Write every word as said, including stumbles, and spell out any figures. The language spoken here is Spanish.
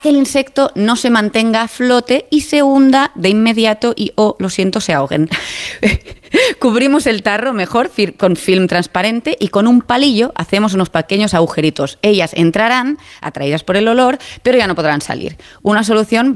que el insecto no se mantenga a flote y se hunda de inmediato y, oh, lo siento, se ahoguen. Cubrimos el tarro mejor con film transparente y con un palillo hacemos unos pequeños agujeritos. Ellas entrarán, atraídas por el olor, pero ya no podrán salir. Una solución